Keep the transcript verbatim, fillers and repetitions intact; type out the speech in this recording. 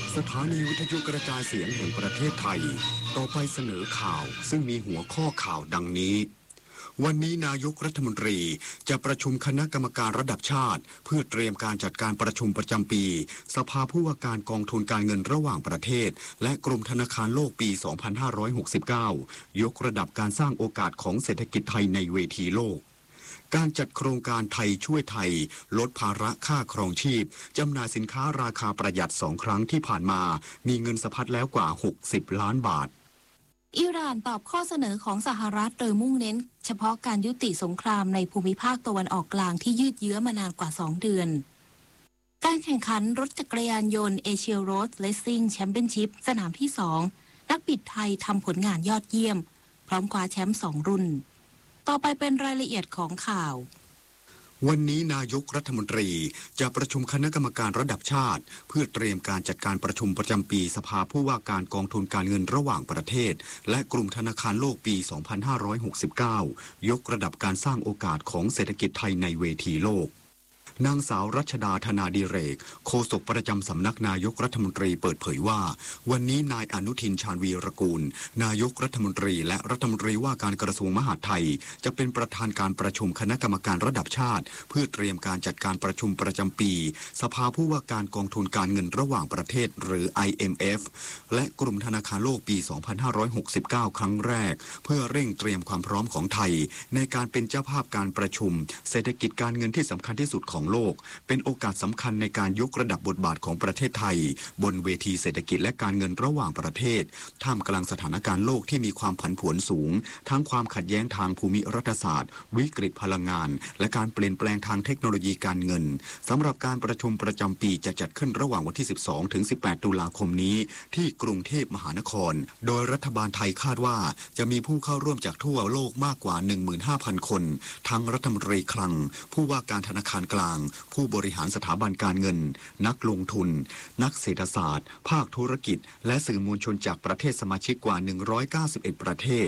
สถานีวิทยุกระจายเสียงแห่งประเทศไทยต่อไปเสนอข่าวซึ่งมีหัวข้อข่าวดังนี้วันนี้นายกรัฐมนตรีจะประชุมคณะกรรมการระดับชาติเพื่อเตรียมการจัดการประชุมประจำปีสภาผู้ว่าการกองทุนการเงินระหว่างประเทศและกรมธนาคารโลกปี สองพันห้าร้อยหกสิบเก้า ยกระดับการสร้างโอกาสของเศรษฐกิจไทยในเวทีโลกการจัดโครงการไทยช่วยไทยลดภาระค่าครองชีพจำหน่ายสินค้าราคาประหยัดสองครั้งที่ผ่านมามีเงินสะพัดแล้วกว่าหกสิบล้านบาทอิหร่านตอบข้อเสนอของสหรัฐโดยมุ่งเน้นเฉพาะการยุติสงครามในภูมิภาคตะวันออกกลางที่ยืดเยื้อมานานกว่าสองเดือนการแข่งขันรถจักรยานยนต์เอเชียโรดเลสซิ่งแชมเปี้ยนชิพสนามที่สองนักบิดไทยทำผลงานยอดเยี่ยมพร้อมคว้าแชมป์สองรุ่นต่อไปเป็นรายละเอียดของข่าววันนี้นายกรัฐมนตรีจะประชุมคณะกรรมการระดับชาติเพื่อเตรียมการจัดการประชุมประจำปีสภาผู้ว่าการกองทุนการเงินระหว่างประเทศและกลุ่มธนาคารโลกปี สองพันห้าร้อยหกสิบเก้า ยกระดับการสร้างโอกาสของเศรษฐกิจไทยในเวทีโลกนางสาวรัชดาธนาดิเรกโฆษกประจำสำนักนายกรัฐมนตรีเปิดเผยว่าวันนี้นายอนุทินชาญวีรกูลนายกรัฐมนตรีและรัฐมนตรีว่าการกระทรวงมหาดไทยจะเป็นประธานการประชุมคณะกรรมการระดับชาติเพื่อเตรียมการจัดการประชุมประจำปีสภาผู้ว่าการกองทุนการเงินระหว่างประเทศหรือ ไอ เอ็ม เอฟ และกลุ่มธนาคารโลกปี สองพันห้าร้อยหกสิบเก้า ครั้งแรกเพื่อเร่งเตรียมความพร้อมของไทยในการเป็นเจ้าภาพการประชุมเศรษฐกิจการเงินที่สำคัญที่สุดของโลกเป็นโอกาสสำคัญในการยกระดับบทบาทของประเทศไทยบนเวทีเศรษฐกิจและการเงินระหว่างประเทศท่ามกลางสถานการณ์โลกที่มีความผันผวนสูงทั้งความขัดแย้งทางภูมิรัฐศาสตร์วิกฤตพลังงานและการเปลี่ยนแปลงทางเทคโนโลยีการเงินสำหรับการประชุมประจำปีจะจัดขึ้นระหว่างวันที่ สิบสองถึงสิบแปด ตุลาคมนี้ที่กรุงเทพมหานครโดยรัฐบาลไทยคาดว่าจะมีผู้เข้าร่วมจากทั่วโลกมากกว่า หนึ่งหมื่นห้าพัน คนทั้งรัฐมนตรีคลังผู้ว่าการธนาคารกลางผู้บริหารสถาบันการเงินนักลงทุนนักเศรษฐศาสตร์ภาคธุรกิจและสื่อมวลชนจากประเทศสมาชิกกว่าหนึ่งร้อยเก้าสิบเอ็ดประเท